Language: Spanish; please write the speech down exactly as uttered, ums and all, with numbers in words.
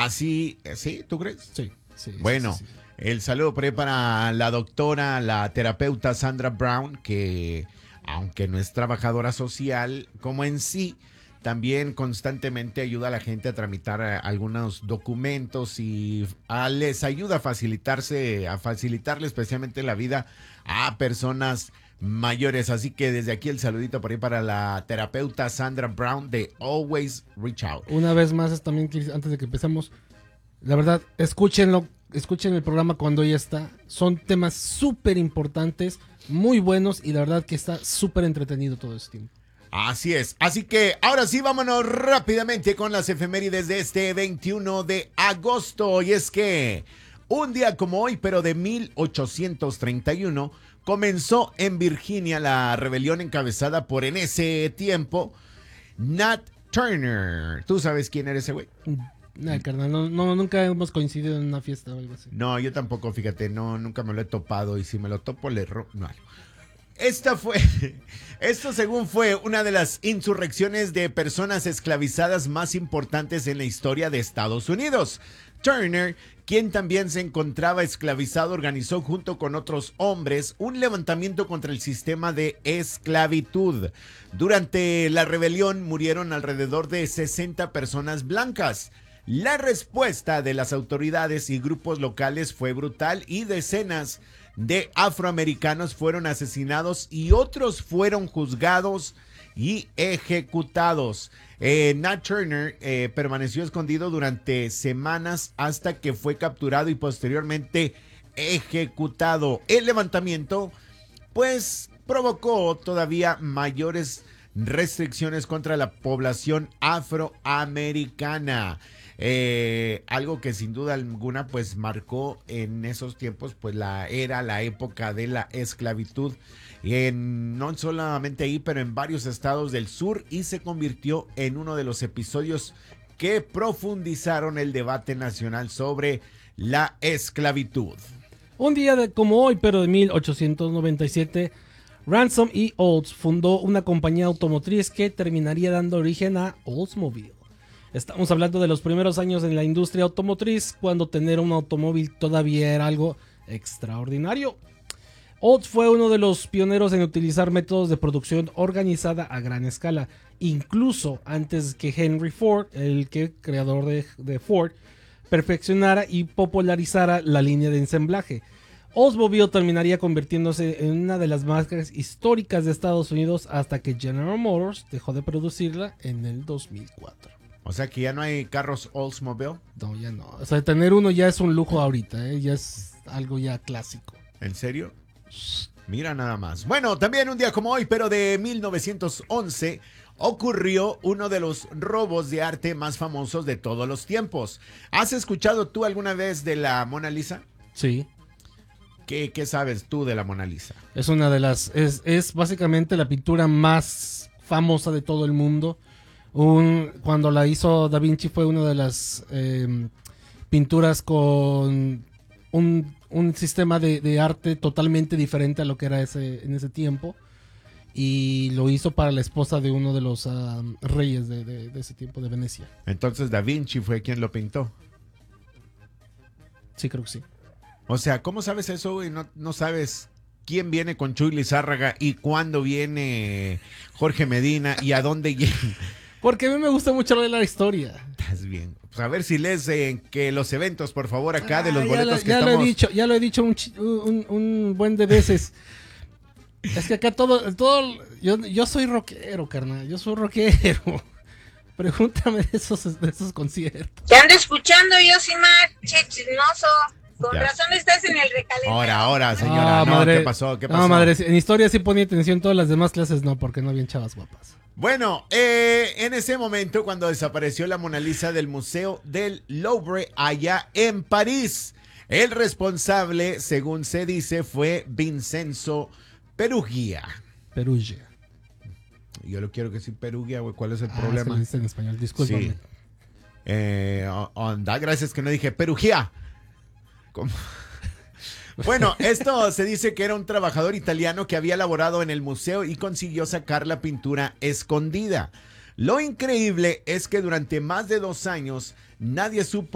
Así, ¿sí? ¿Tú crees? Sí, sí. Bueno, sí, sí, sí. el saludo por ahí para la doctora, la terapeuta Sandra Brown, que aunque no es trabajadora social como en sí, también constantemente ayuda a la gente a tramitar eh, algunos documentos y a- les ayuda a facilitarse, a facilitarle especialmente la vida a personas mayores. Así que desde aquí el saludito por ahí para la terapeuta Sandra Brown de Always Reach Out. Una vez más, es también que antes de que empecemos, la verdad, escúchenlo, escuchen el programa cuando ella está. Son temas súper importantes, muy buenos y la verdad que está súper entretenido todo este tiempo. Así es, así que ahora sí vámonos rápidamente con las efemérides de este veintiuno de agosto. Y es que un día como hoy, pero de mil ochocientos treinta y uno, comenzó en Virginia la rebelión encabezada por en ese tiempo Nat Turner. ¿Tú sabes quién era ese güey? Nada, carnal, no, no, nunca hemos coincidido en una fiesta o algo así. No, yo tampoco, fíjate, no, nunca me lo he topado y si me lo topo le ro... No. Esta fue, esto según fue una de las insurrecciones de personas esclavizadas más importantes en la historia de Estados Unidos. Turner, quien también se encontraba esclavizado, organizó junto con otros hombres un levantamiento contra el sistema de esclavitud. Durante la rebelión murieron alrededor de sesenta personas blancas. La respuesta de las autoridades y grupos locales fue brutal y decenas de afroamericanos fueron asesinados y otros fueron juzgados y ejecutados. Eh, Nat Turner eh, permaneció escondido durante semanas hasta que fue capturado y posteriormente ejecutado. El levantamiento, pues, provocó todavía mayores restricciones contra la población afroamericana. Eh, algo que sin duda alguna pues marcó en esos tiempos pues la era, la época de la esclavitud, en, no solamente ahí pero en varios estados del sur, y se convirtió en uno de los episodios que profundizaron el debate nacional sobre la esclavitud. Un día de, como hoy, pero de mil ochocientos noventa y siete, Ransom E. Olds fundó una compañía automotriz que terminaría dando origen a Oldsmobile. Estamos hablando de los primeros años en la industria automotriz, cuando tener un automóvil todavía era algo extraordinario. Olds fue uno de los pioneros en utilizar métodos de producción organizada a gran escala, incluso antes que Henry Ford, el que creador de, de Ford, perfeccionara y popularizara la línea de ensamblaje. Oldsmobile terminaría convirtiéndose en una de las marcas históricas de Estados Unidos hasta que General Motors dejó de producirla en el dos mil cuatro. O sea que ya no hay carros Oldsmobile. No, ya no. O sea, tener uno ya es un lujo ahorita, ¿eh? Ya es algo ya clásico. ¿En serio? Mira nada más. Bueno, también un día como hoy, pero de mil novecientos once, ocurrió uno de los robos de arte más famosos de todos los tiempos. ¿Has escuchado tú alguna vez de la Mona Lisa? Sí. ¿Qué, qué sabes tú de la Mona Lisa? Es una de las... Es, es básicamente la pintura más famosa de todo el mundo. Un, cuando la hizo Da Vinci fue una de las eh, pinturas con un, un sistema de, de arte totalmente diferente a lo que era ese, en ese tiempo, y lo hizo para la esposa de uno de los uh, reyes de, de, de ese tiempo, de Venecia. Entonces Da Vinci fue quien lo pintó. Sí, creo que sí. O sea, ¿cómo sabes eso y no, no sabes quién viene con Chuy Lizárraga y cuándo viene Jorge Medina y a dónde llega? Porque a mí me gusta mucho leer la historia. Estás bien. Pues a ver si lees eh, que los eventos, por favor, acá de los Ah, boletos ya lo, que ya estamos... Lo he dicho, ya lo he dicho un, un, un buen de veces. Es que acá todo... todo yo, yo soy rockero, carnal. Yo soy rockero. Pregúntame de esos, de esos conciertos. Te ando escuchando, Yosimar, che chismoso. Con Ya. razón estás en el recalentado. Ahora, ahora, señora. Ah, no, madre. ¿qué pasó? ¿Qué pasó? No, madre, en historia sí ponía atención, todas las demás clases no, porque no habían chavas guapas. Bueno, eh, en ese momento cuando desapareció la Mona Lisa del Museo del Louvre allá en París, el responsable, según se dice, fue Vincenzo Perugia. Perugia. Yo lo quiero que sí Perugia, güey. ¿Cuál es el Ah, problema? es que lo dice en español, discúlpame. Sí. Eh, onda, gracias que no dije Perugia. ¿Cómo? Bueno, esto se dice que era un trabajador italiano que había laborado en el museo y consiguió sacar la pintura escondida. Lo increíble es que durante más de dos años nadie supo